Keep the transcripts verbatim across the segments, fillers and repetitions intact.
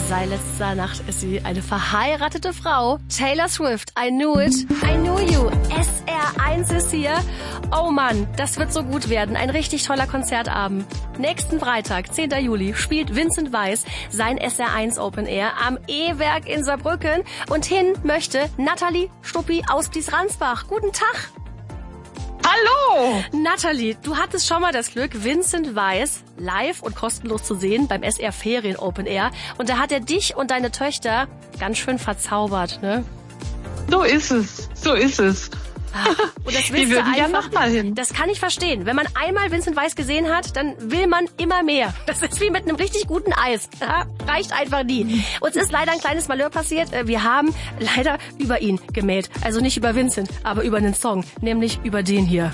Seit letzter Nacht ist sie eine verheiratete Frau. Taylor Swift, I Knew It, I Knew You. S R eins ist hier. Oh Mann, das wird so gut werden. Ein richtig toller Konzertabend. Nächsten Freitag, zehnten Juli, spielt Vincent Weiss sein S R eins Open Air am E-Werk in Saarbrücken. Und hin möchte Nathalie Stuppi aus Blies-Ransbach. Guten Tag. Hallo! Nathalie, du hattest schon mal das Glück, Vincent Weiss live und kostenlos zu sehen beim S R Ferien Open Air. Und da hat er dich und deine Töchter ganz schön verzaubert, ne? So ist es, so ist es. Und das willst Wir würden du ja einfach, noch mal hin. Das kann ich verstehen. Wenn man einmal Vincent Weiss gesehen hat, dann will man immer mehr. Das ist wie mit einem richtig guten Eis. Ja, reicht einfach nie. Uns ist leider ein kleines Malheur passiert. Wir haben leider über ihn gemäht. Also nicht über Vincent, aber über einen Song. Nämlich über den hier.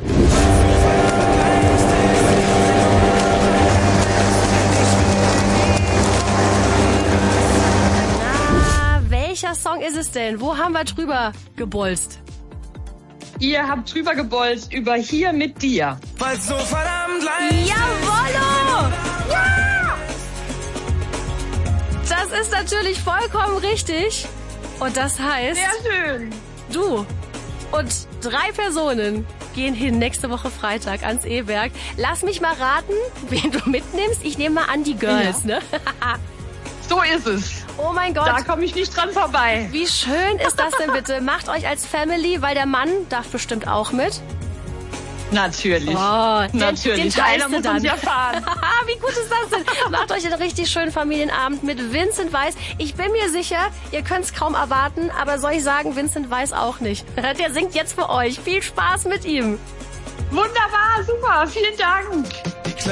Na, welcher Song ist es denn? Wo haben wir drüber gebolzt? Ihr habt drüber gebolzt über Hier mit dir. Weil's so verdammt leicht Jawollo! Ja! Das ist natürlich vollkommen richtig. Und das heißt, Sehr schön. du und drei Personen gehen hin nächste Woche Freitag ans E-Werk. Lass mich mal raten, wen du mitnimmst. Ich nehme mal an die Girls, Ja. ne? So ist es. Oh mein Gott. Da komme ich nicht dran vorbei. Wie schön ist das denn bitte? Macht euch als Family, weil der Mann darf bestimmt auch mit. Natürlich. Oh, den, Natürlich. Den Einer teilst du muss dann. uns ja fahren. Wie gut ist das denn? Macht euch einen richtig schönen Familienabend mit Vincent Weiss. Ich bin mir sicher, ihr könnt es kaum erwarten, aber soll ich sagen, Vincent Weiss auch nicht. Der singt jetzt für euch. Viel Spaß mit ihm. Wunderbar, super. Vielen Dank.